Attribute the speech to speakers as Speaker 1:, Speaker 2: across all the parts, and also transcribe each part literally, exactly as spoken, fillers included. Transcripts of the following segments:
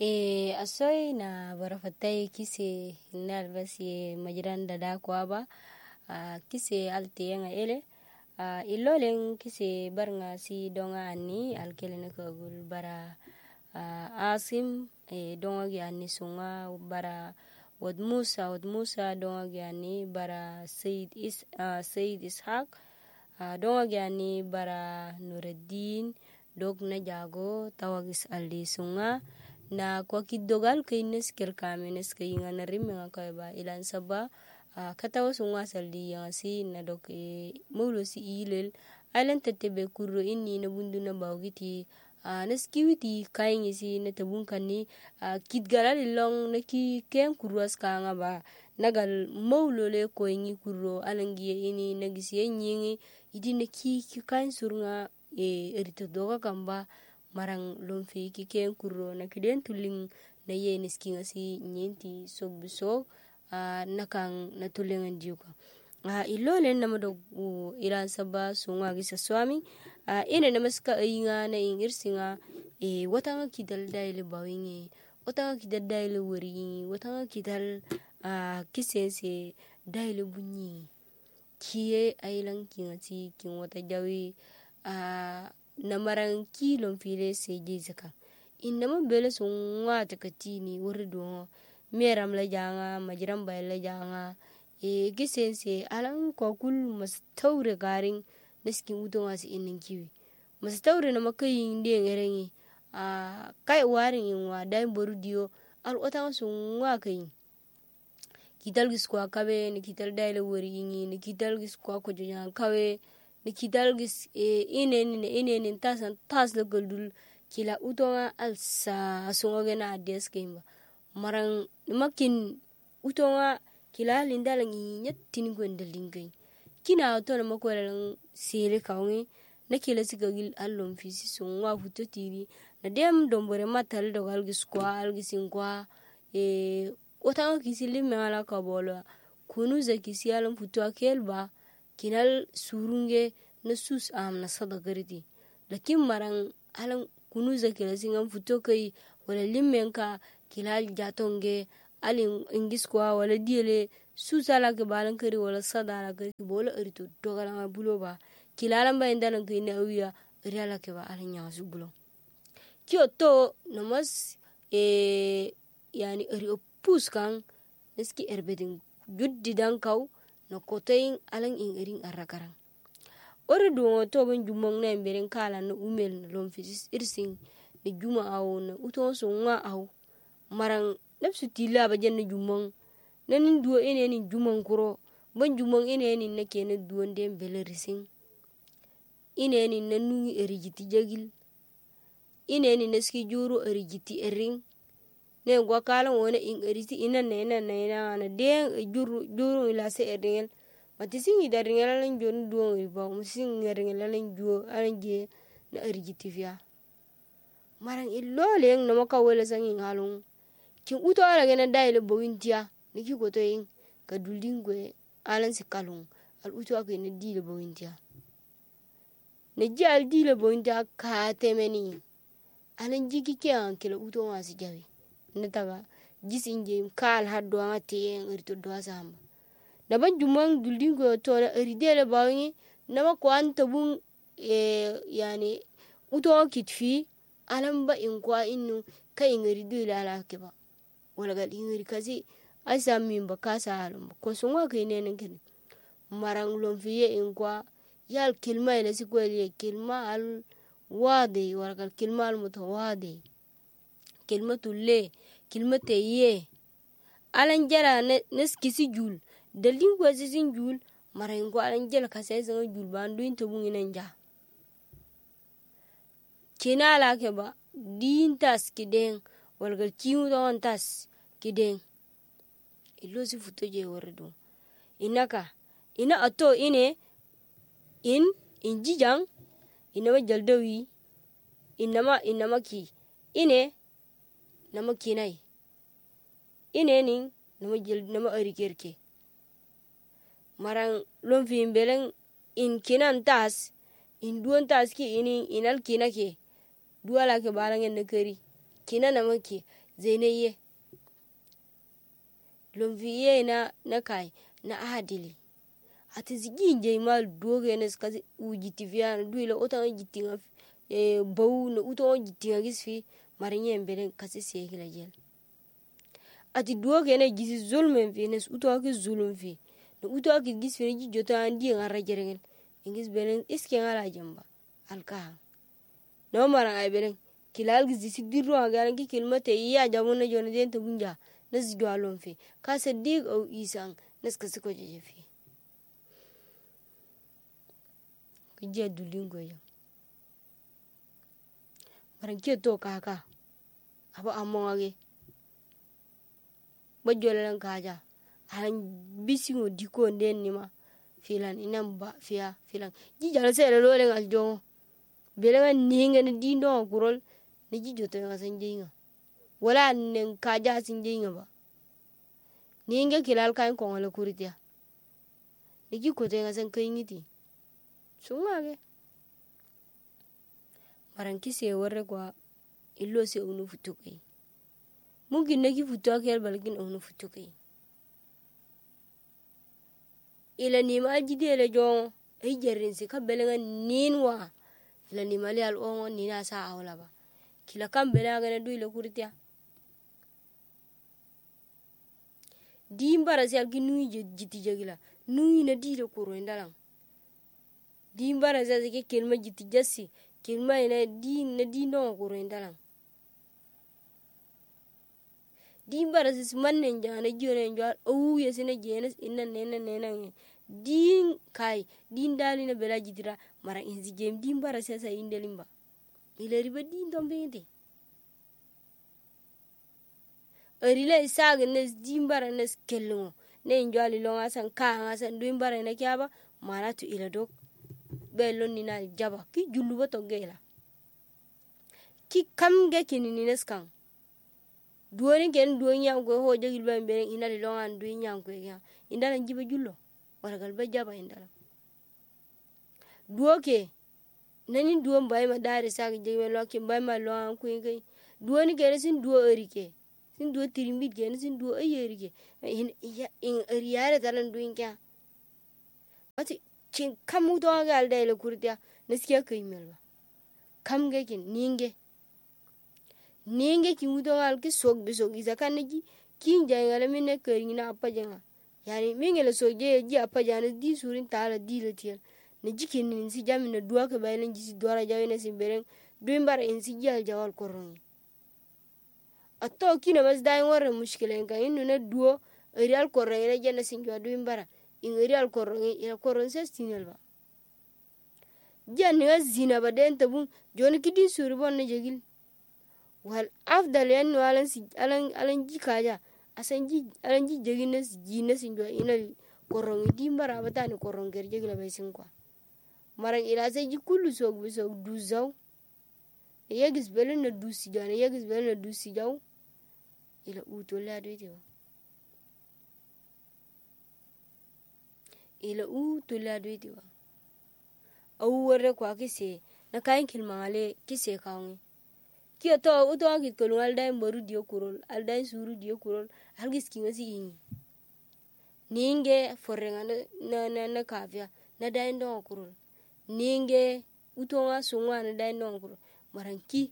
Speaker 1: E asoy na barafatay kise hinal basi majiran dada kwaba a kise alteyenga ele a ilolen kise barnga si donga ani alkele ne kagul bara a asim e donga gi ani sunga bara wad musa wad musa donga gi ani bara said is uh, said ishaq uh, donga gi ani bara nuruddin dog na jago tawagis aldi sunga na kwa kidogal kaynes kerkamenes kayinga na rimenga kayba ilan saba uh, katawa sunga saldi yang si na dok e maulo si ilel ailan tetebe kurro inni na bundu na bawgiti uh, nas kiwiti kayingi si na tabun kanni uh, kitgalal long na ki ken kurwas kanga ba nagal maulo le koyingi kurro alangiye ini nagisiye nyingi idi na ki ki kayin surunga e erito doga kamba marang lomfi ki ken kurro na kiden tuling na ye niskinga si nyenti sok bisok uh, nakang na tulingan diuka uh, ilolen na madog uh, ilan saba sunga gisa swami uh, ina namaska ayinga na ingirsinga e watanga kidal daile bawingi watanga kidal daile wari watanga kidal uh, kisense daile bunyi kiye ailan kinga si kin wata jawi uh, na marang kilon file se jizaka inama bele sunga takatini wurdo meram la janga majiram bay la janga e gisense alan ko kul mastawre garing naskin uto wasi inin kiwi mastawre na makayin de ngerengi a kai warin wa dai borudio al otanga sunga kayin kital gis kwa kabe ni kital dai la wori ingi ni kital gis kwa ko jojan kawe ni kidal gis e ineni ne ineni tasan tas la goldul kila utonga alsa songa gena ades kemba marang makin utonga kila linda langi nyatin gwendal dingay kina to na makwala lang sele kawngi na kila sigagil allom fisi songa futo tiri na dem dombore matal dogal gis kwa algisin kwa e otanga kisili mala kabolo kunu za kisi alam futo akelba kinal surunge na sus am na sadagariti lakin marang alang kunuza kila singam futo kai wala limenka kilal jatonge alin ingis kwa wala diele susala ke balan kari wala sadala kari bola erito dogala bulo ba kilalan ba indalan kai na wiya riala ke ba alin ya bulo kyo to namas e yani eri opus kan neski erbedin juddi dan kaw na kotoyin alan in erin arrakarang ore duongo to ben jumong na emberen kala na umel na lomfisis irsin ni juma aw na uton so nga aw marang napsu tila ba jen na jumong nanin duo ene ni jumong kuro ban jumong ene ni na kene duon dem bele rising ene ni na nungi erigiti jagil ene ni neski juru erigiti ering ne gwa kala wona in eriti ina na ina na ina na den juru juru ila se erdengel matisingi daringela lan jon duo iba musingi daringela lan juo alanje na erigiti via marang illole yang na maka wala sangi ngalung kin uto ala gena daile bowintia niki goto yin ka duldingwe alan si kalung al uto aka ina dile bowintia na ji al dile bowintia ka temeni alan jiki ke an kila uto wasi jawi nataga jisinje kal haddo ngati en erito do asamba na ban jumang duldingo to na eridele bawangi nama ko an tabun e yani uto kitfi alamba in kwa innu kai ngari du lala ke ba wala gal ingari kazi asa min ba kasa halum ko sunwa kai ne nan kin marang lom fiye in kwa yal kilma ila si kweli kilma al wadi wala gal kilma al mutawadi kilma tulle kilma teye alan jara nes kisi jul dalin ko sisin jul marang ko alan jala kasai zanga jul bandu into bungina nja kina la ke ba din tas kiden walgal kiu don tas kiden ilo si futo je wardo inaka ina ato ine in injijang inama jaldawi inama inama ki ine nama kinai ine nin nama jel nama arikerke marang lomfi beleng in kinan tas in duon tas ki ini inal kinake duwala ke balangen na kari kina na maki zainayye lomfiye na na kai na adili ati zigi je mal doge nes kazi ujiti fiya duila ota jiti nga e bau na uto jiti nga gisfi marinye mbele kasi sekila jel ati doge na jisi zulmen fi nes uto ki zulum fi na uto ki gisfi ni jota andi nga rajerengel ingis belen iske ngala jamba alka no marang ay belen kilal gizi sidiro agaran ki kilmate iya jamu na jona den to bunja nas jwalon fi ka sadiq au isang nas kasi ko jeje fi kije dulin goyo marang ke to kaka aba amongage bajolan kaja han bisingo diko den nima filan inam ba fiya filan jijala sele lole ngal jongo belenga ninga ni dindo kurol ni jijoto nga sanjinga wala nen kaja sinjinga ba ninga kilal kain ko ngala kuritia niki kote nga san kayingiti sungage maran kise warre kwa illo se unu futukai mungkin neki futukai balkin unu futukai ila nima jide le jongo ay jarrin si ka belenga ninwa ila nima le al ongo nina sa awla ba kila kam belenga na duile kuritia dimbara si alki nui jiti jagila nui na dile kuro indalang dimbara si alki kelma jiti jassi kelma ina di na dindo kuro indalang dimbara si manne jana jone njal o yesina jenes inna nena nena din kai din dali na bela jitira mara inzi jem dimbara si sa indelimba ile riba din dombende arile isaga nes dimbara nes kello ne njali longa san ka ngasan dimbara na kyaba mara tu ila dok bello ni na jaba ki julluba to gela ki kam ge kinini nes kan duoni ken duoni yang ko ho jagil ba mbere ina li longa duoni yang ko ya indala jiba jullo wala gal ba jaba indala duoke nani duon bay ma dari sag jeme lo ke bay ma longa ko ngai duoni ke sin duo erike sin duo tirimbit ke sin duo ayerike in in riyare talan duin kya ati kin kamu to gal dai le kurtia neskiya kai melba kam ge kin ninge ninge ki muto gal ki sok bi sok isa kan ji kin jangala min ne kering na apa janga yani mingele so je ji apa jana di surin tala di le tiel ne jikin ni si jami na duwa ke baylen ji si dora jawe ne simberen duin bara in si jal jawal korong atto kina mas dai ngore mushkile kan inu ne duo real korong ne jana sinjwa duin bara in real korong ila korong se sinel ba jan ne zina ba den tabun joni kidin suri bon ne jegil wal afdal yan walan si alan alan ji kaja asan ji alan ji jegines jines injo ina korong dimbara batani korong ger jegila bay sin kwa maran ila sai ji kullu sok bi sok du zaw yegis belen na du si jana yegis belen na du si jaw ila uto la do ite ila uto la do ite awu warre kwa kise na kain kilmangale kise kawngi kiyo to uto akit kolung alday mbaru diyo kurol alday suru diyo kurol algis kinga si ingi ninge forrenga na na na, na kafya na day ndo kurol ninge uto nga sungwa na day ndo kurol maran ki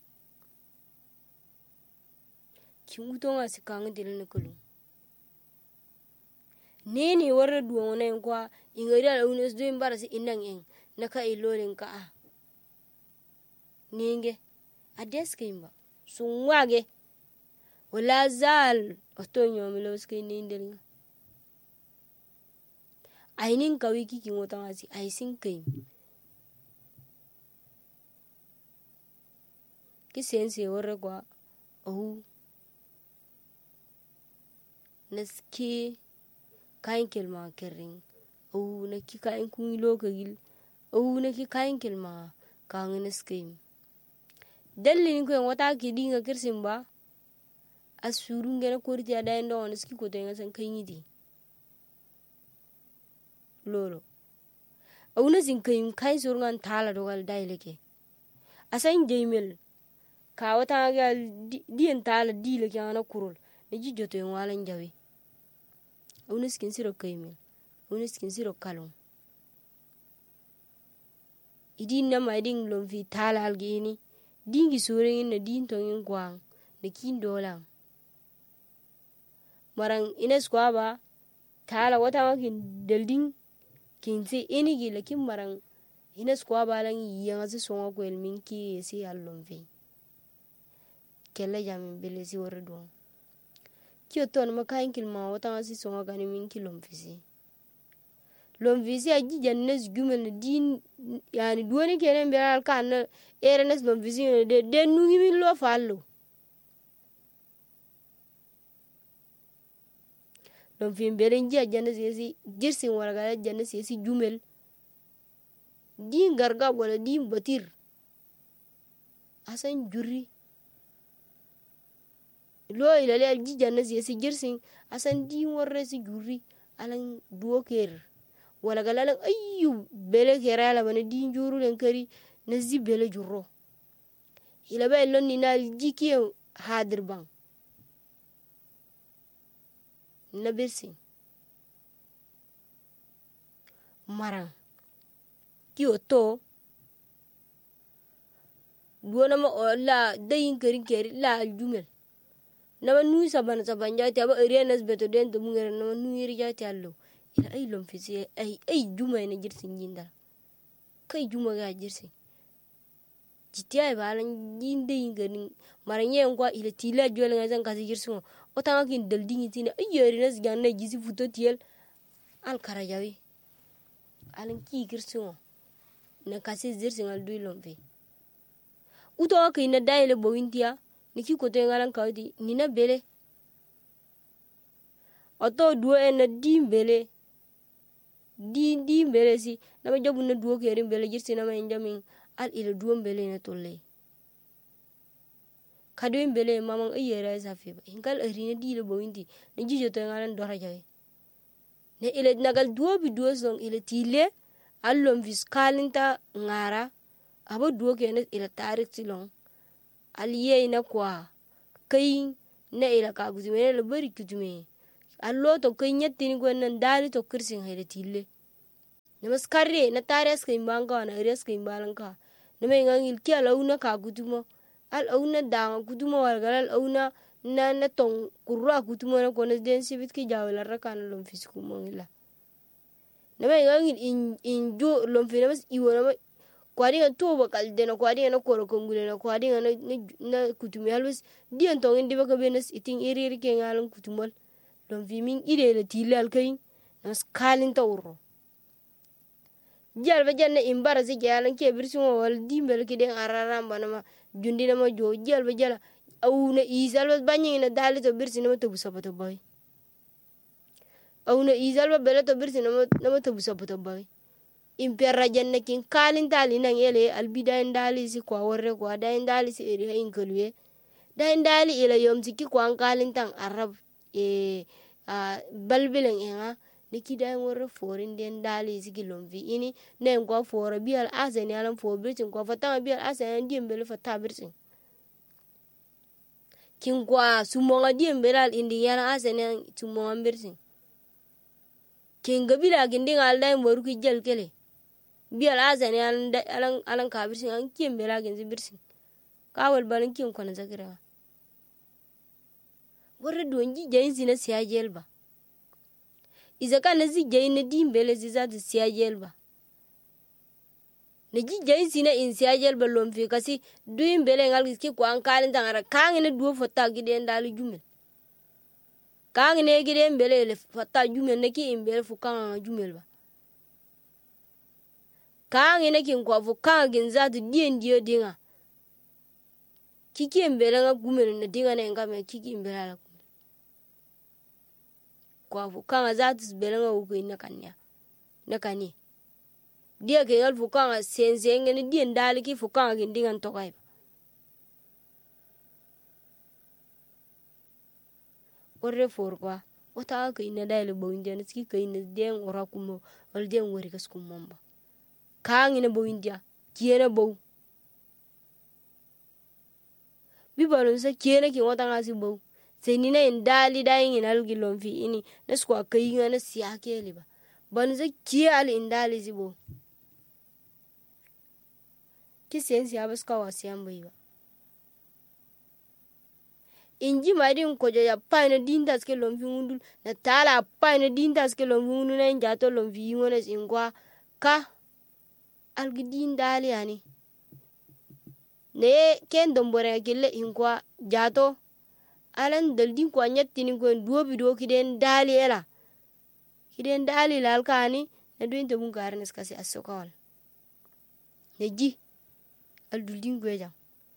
Speaker 1: ki uto nga si kanga dile na kolung nini warre duwa na kwa ingari ala unes do imbara si inang eng naka iloleng ka a ninge adeske imba sungwage wala zal otonyo miloske nindelinga ainin kawiki ki ngota ngasi aisin kai ki sense warre kwa oh naski kain kelma kering oh naki kain kun lokagil oh naki kain kelma kangeneskeim dalli ko wata ki dinga kirsin ba asurun gena korti ada ndo on ski ko tenga san kayidi lolo awuna sin kayim kay surgan tala dogal daileke asan jemel ka wata ga dien tala dile kyana kurul ne jijoto en walan jawe unis kin siro kaymel unis kin siro kalon idin na ma idin lom fi tala algini dingi surin na din tongin kwang ne kin dolan marang ines kwa ba tala wata ma kin delding kin si ini gi lakin marang ines kwa ba lang yang asi songa ko el minki si allom fi kella jamin bele si wordo kyo ton ma kain kil ma wata ma si songa kan minki lom fi si lom fi si aji jannes gumel din yani duwani kenen beral kan erenes lom fi si de de nungi min lo fallo lom fi bele nji jannes si jirsin waraga jannes si gumel din garga wala din batir asan juri lo ilale alji jannas si jirsin asan din warre si juri alan duoker wala galalan ayyu bele kerala bana din juru len kari nazi bele jurro ila ba lon ni na jiki hadir bang na bersin marang kiyo to duwana ma la dayin kari kari la aljumel nama nui saban saban jati aba erianas beto den to mungere nama nui ri jati allo ila ay lom fisi ay ay juma ina jirsin jinda kay juma ga jirsin jiti ay balan jinde ingani maranye ngwa ila tila jole ngazan kasi jirsin o tanga kin dal dingi tina ay erianas ganna jisi futo tiel al karajawi alan ki girsin na kasi jirsin al dui lom fi uto ka ina daile bowintia niki koto ngalan kawdi nina bele oto duo ena dim bele di di bele si nama jobu na duo kerin bele jirsi nama enjamin al ila duo bele na tolle kadwin bele mamang ayera safi ba hinkal arina di le bowinti na jijo to ngalan dora jawe ne ila nagal duo bi duo song ila tile allom fiskalinta ngara abo duo kenes ila tarik silong aliye na kwa kai na ila ka gutume la bari kutume allo to kai nyatti ni gwannan dali to kirsin hayda tille namas karre na tares kai mbanga na res kai mbalanka na mai ngangil ki ala una ka gutumo al auna danga gutumo wal galal auna na na tong kurra gutumo na konas den sibit ki jawla rakan lom fisku mongila na mai ngangil in in jo lom fi namas iwona ma kwadi nga to bakal dena kwadi nga na koro kongule na kwadi nga na, na, na kutumi halwes diyan tongin di baka benes iting iri iri ke ngalang kutumol lom fi min ide la tile alkain na skalin ta urro jal ba janna imbara si jalan ke birsun wal dimbel ki den araram bana ma jundi na ma jo jal ba jala au na isal ba banyi na dali to birsin na to busa pato boy au na isal ba bele to birsin na ma to busa pato boy imperra janna kin kalin tali nan ele albida ndali si kwa warre kwa da ndali si eri hain kalwe da ndali ila yom siki kwa kalin tan arab e a balbilen enga niki da warre forin den dali siki lomvi ini na kwa fora bial asani alan fo birtin kwa fatama bial asani ndiem bele fata birtin kin kwa sumonga diem belal indi yana asani sumonga birtin kin gabila gindin alday moru ki jel kele bial azani alan alan alan ka birsin an kiyem bela genzi birsin kawal balan kiyem kona zakira warre donji jayin sina siya jelba izaka nazi jayin na dim bele zizatu siya jelba naji jayin sina in siya jelba lomfi kasi duin bele ngal ki ko an kalin tangara kangene duo fota giden dalu jumel kangene giden bele le fota jumel neki in bele fukanga jumel ba kang ina kin kwa fu kang gin za tu dien dio dinga kiki mbele nga gumel na dinga na ngame kiki mbele la gumel kwa fu kang za tu mbele nga uko ina kanya na kani dia ke ngal fu kang sense ngene dien dali ki fu kang gin dinga to kai orre for kwa ota ka ina dai le bo indian ski ka ina den ora kumo wal den wori kas kumomba kang ina bo india kiena bo bibalon sa kiyena ki wata nga si bau sai ni na indali da yin algi lomfi ini na skwa kai nga na siya keli ba ban za kiya al indali si bau ki sen siya bas ka wasiyan bai ba inji madin ko ja pa na dinta ske lomfi undul na tala pa na dinta ske lomfi undul na inja to lomfi ngona singwa ka algi dindali ani ne ken dombore kille hinkwa jato alan daldin ko nyatti ko duo bido kiden dali ela kiden dali lal kani na duin to bun karnes kasi asokol ne ji al duldin gweja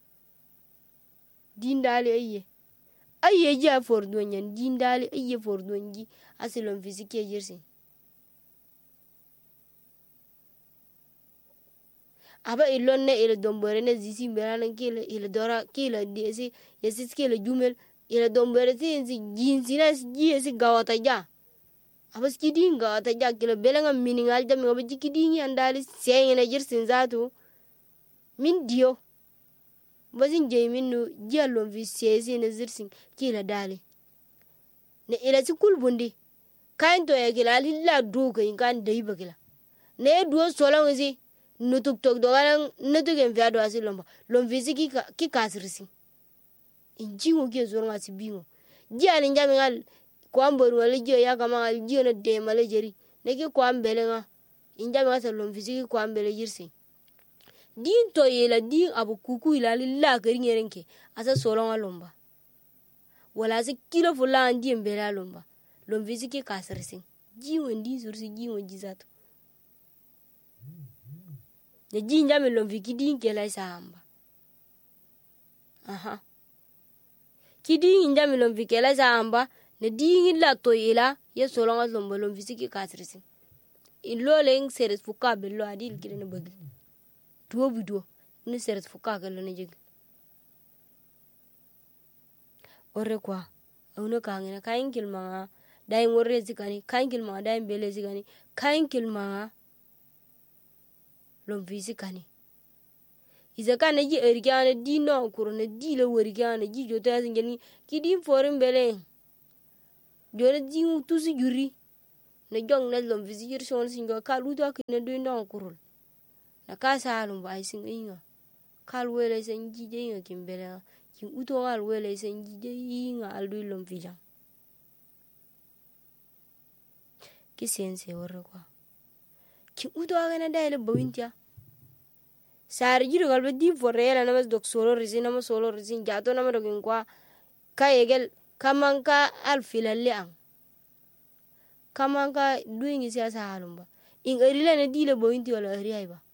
Speaker 1: din dali ayye ayye ji a fordo nyen din dali ayye fordo nji asilon fisike jirsi aba ilon ne ile dombore ne zisi mberanan kile ile dora kile desi yesis kile jumel ile dombore si si jinsi na ji yesi gawata ja aba skidin gawata ja kile belenga miningal jam ngaba jikidin andali seyene jirsin zatu min dio bazin je minnu jallon vi sesi ne zirsin kile dali ne ile si kulbundi kain to ya kila lilla do kain kan dai bakila ne duo solon si nutuk tok dogalan nutuk en fiado asi lomba lomvisi ki ka, ki kasrisi injingo ki zor ngasi bingo jiani njami ngal kwamboru wala jiyo ya kama ngal jiyo na de male jeri neki kwambele nga injami ngasa lomvisi ki kwambele jirsi din to yela din abu kuku ila lilla kari ngerenke asa solonga lomba wala si kilo fula andi mbela lomba lomvisi ki kasrisi jiwo ndi sursi jiwo jizatu ne jinja me lomvi kidin kela samba aha kidin inja me lomvi kela samba ne din la to ila ye solonga lombo lomvi siki kasrisi illo leng seres fuka bello adil kidene bagi duo bido ni seres fuka kala ne jig ore kwa awno kangena kain kilma dai morre zikani kain kilma dai bele zikani kain kilma lomvisi kani izaka na ji erikana di no kuro na di le werikana ji joto ya singeni kidin forin bele jona ji tusi juri na jong na lomvisi jir shon singo kalu to akine do no kuro na ka salum ba isin inga kal wele sen ji je inga kimbele kin uto ngal wele sen ji je inga aldu lomvija kisense worre kwa ki uto agana dai bawintia sar jiru galbe di forela namas dok solo risi namas solo risi jato nama dokin kwa ka egel kamanka alfilalle an kamanka duingi siasa halumba in erile ne dile bawinti wala ariai ba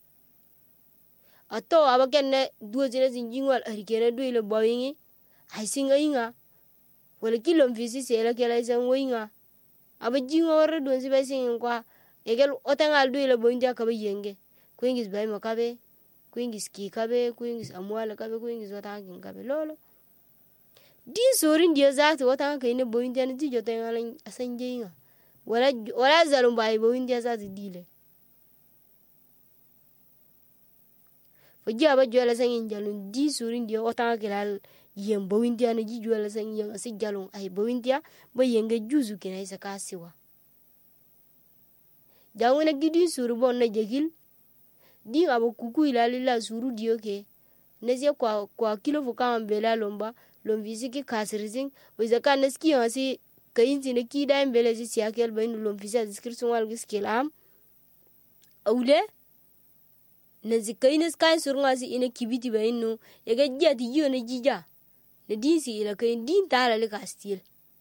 Speaker 1: ato abaken ne duo jine sinjingwal arikene duile bawingi ai singa inga wala kilom visi sela kela isan woinga aba jingo warre duon si basin kwa egel otangal duile bawinti akabe yenge kuingis bai makabe kuingis ki kabe kuingis amwala kabe kuingis otangin kabe lolo di sorin dia zatu otanga kaine bawinti an di joto ngalan asanjeinga wala wala zalum bai bawinti zatu dile fojia ba jola sangin jalun di sorin dia otanga kelal yem bawinti an ji jola sangin asi jalun ai bawinti ba yenge juzu kina isa kasiwa jawuna gidi suru bon na jegil di abo kuku ilali la suru dioke nese kwa kwa kilo fuka mbela lomba lomvisi ki kasrizing wizaka neski asi kainzi ne kida mbele si siakel bainu lomvisi azkirsun wal giskelam awle nezi kaines kain surunga si ine kibiti bainu yega jati jiyo ne jija ne dinsi ila kain din tala le kastil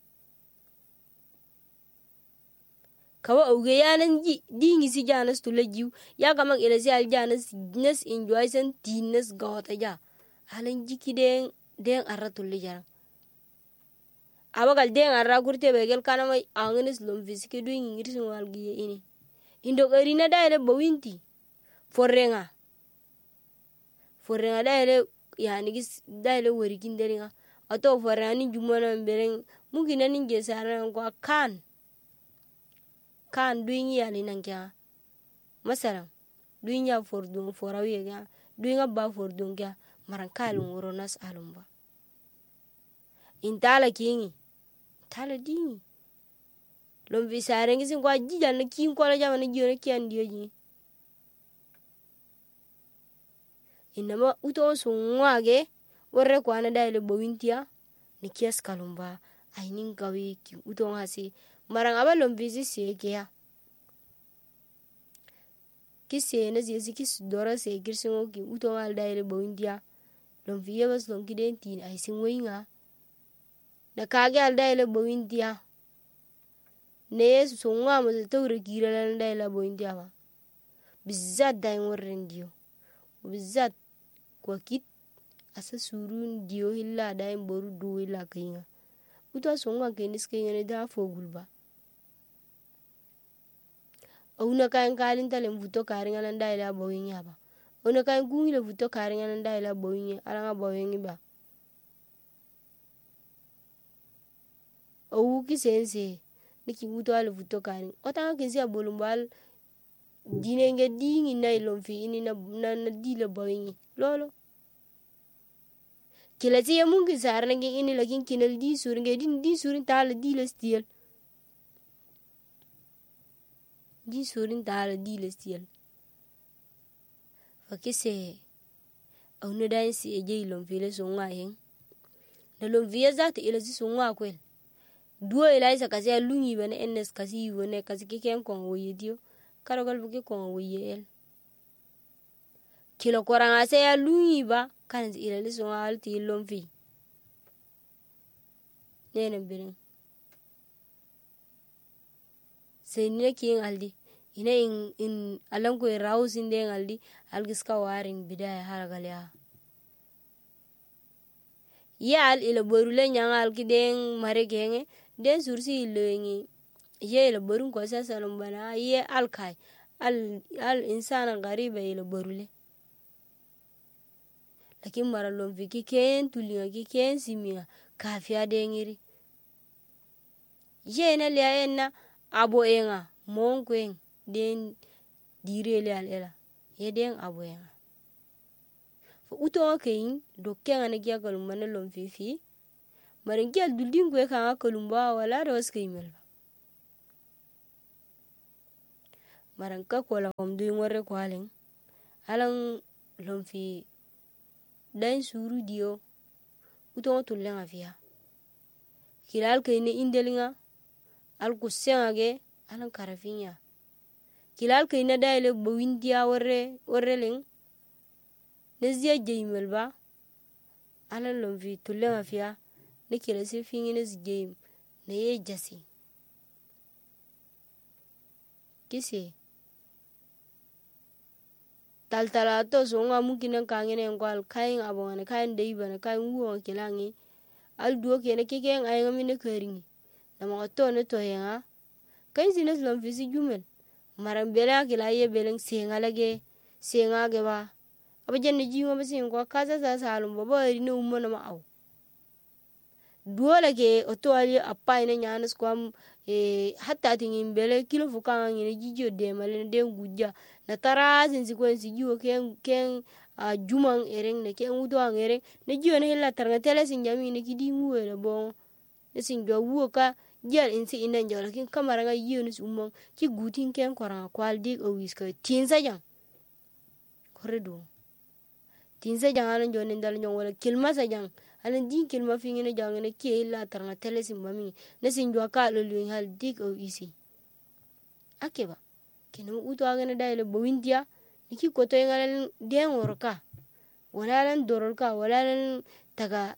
Speaker 1: kawa auge yanan ji dingi si janas tule jiw ya kamang ila si al janas nes enjoy sen tines gawata ja halan jiki den den arra tule jara abagal den arra kurte begel kana mai angenes lom fisike do ngir sun wal giye ini indo garina daile bawinti forrenga forrenga daile yani gis daile worikin deringa ato forrani jumana bereng mungkin anin je saran ko kan kan duingi yani nangya masalan duinya fordung forawiya ga duinga ba fordung ga maran kalun woronas alumba intala kingi tala dingi lom fi sare ngi sin kwa jija na kin kwa jama na jiyo na kian diyo ji inama uto sungwa ge warre kwa na dai le bawintia ni kias kalumba ainin kawi ki uto ngasi marang aba lom fi si se ke ya kise na si kis dora se kirsingo ki uto ngal dai le bawintia lom fi yebas lom kiden tin ay sin wenga na kage al dai le bawintia ne yesu sungwa mo tawre kira la dai le bawintia ba bizat dai ngorren diyo bizat kwa kit asa surun diyo hilla dai boru du hilla kinga uto sungwa kenis kinga ne da fogulba auna kain kalin talen futo karinga nan dai le bawinga ba auna kain gumi le futo karinga nan dai le bawinga alanga bawinga ba awu kisense niki uto al futo karin otanga kinsi abolumbal dinenge dingi na ilom fi ini na na, na dile bawingi lolo kilati ya mungkin sarna ngi ini lakin kinal di suringe din di surin tala dile stiel di surin tala dile stiel fakise awna dain si eje ilom fi le songa hen na lom fi zata ila si songa kwel duo ila isa kasi alungi bane ennes kasi wone kasi kiken kon woye dio karagal buke kon woye el kilo koranga se alungi ba kan ila le songa alti lom fi nene birin se ne kin aldi ina in in alan ko raus inde aldi algiska warin bidaya haragal ya yal ila borule nyanga alkiden mare genge den sursi lengi ye ila borun ko sa salum bana ye alkai al al insana gariba ila borule lakin mara lom fi kiken tulinga kiken simia kafia dengiri ye na liayenna abo enga monkwen den direle al ela ye den abo enga fo uto kein dokenga ne kya kalumba na lom fi fi marin kyal duldin kwe kanga kalumba wala da wasu imel ba maran ka kola komdu ngorre kwalen alan lom fi dan suru diyo uto tullenga fiya kilal kayne indelinga al kusenga ge alan karafinya kilal kayna daile bawindiya warre warre ling nezia jeimel ba alan lom fi tullenga fiya ne kila si fingi ne jeim ne ye jasi kisi taltala to songa mungkin kangene ngwal kain abongane kain deibane kain wuwa kilangi al duo kene keken ay ngamine keringi nama to ne to yenga kain sines lom fisi jumel maram bela kila ye beleng senga lage senga ge ba abajen ne jingo basin ko kaza sa salum babo ri ne ummo na ma aw duo lage oto ali appa ina nyanas kwam e hatta tingin bele kilo fuka ngine jijo de malen de gujja na tara sin sikwensi jiwo ken ken a jumang ereng ne ken uto ang ereng ne jiwo ne hilla tarnga tele sin jami ne kidi muwe le bon ne sin jo wuo ka jal insi ina njo lakin kamara nga jiwo ne sumong ki gutin ken koranga kwal dik o wiska tinsa jang korredo tinsa jang alan jo ne dal nyong wala kilma sa jang alan din kilma fingi ne jang ne ki hilla tarnga tele sin mami ne sin jo ka lo luin hal dik o isi akeba kene uto agane daile bawindia niki koto ngalen den worka wala lan dororka wala lan taga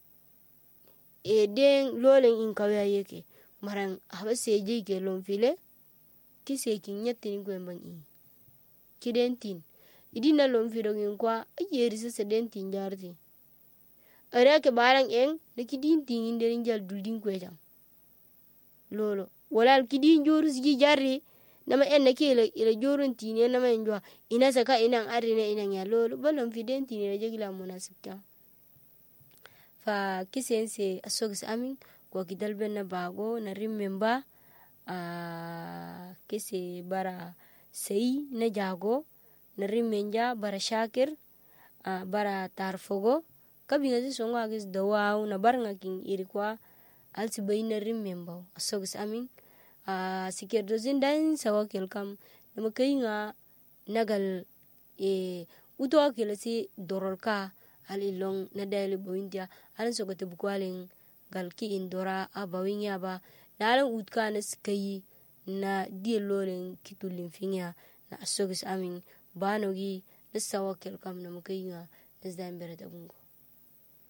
Speaker 1: e den lolen in kawya yeke maran haba seje ke lon file ki se kin yetin ko mbang i kiden tin idina lon filo ngin kwa ayeri se den tin jarti are ke balang en niki din tin inde njal duldin ko jam lolo wala kidin joru sigi jarri nama enne ke ila ila jorun tini nama enjwa ina saka ina arine ina nyalo balon fiden tini la jegila munasibta fa kisense asogis amin ko kidal benna bago na rimmemba a kise bara sei na jago na rimmenja bara shakir a bara tarfogo kabinga si songo agis dawaw na barnga king iri kwa alsi bayna rimmembaw asogis amin a siker dozin dain sawa kelkam nama kayinga nagal e uto akela si dorolka al ilong na daili bawintia alin sogote bukwalin gal ki in dora abawinya ba na alin utka na sikayi na dielolin kitulin finya na asogis amin banogi na sawa kelkam nama kayinga nas dain bereta bungo